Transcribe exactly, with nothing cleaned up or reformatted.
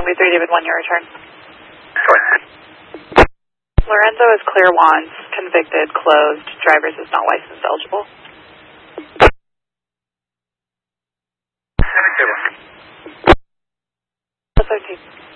Runway three, David one, your return. Sure. Lorenzo is clear wands, convicted, closed. Drivers is not license eligible. Clear one. thirteen.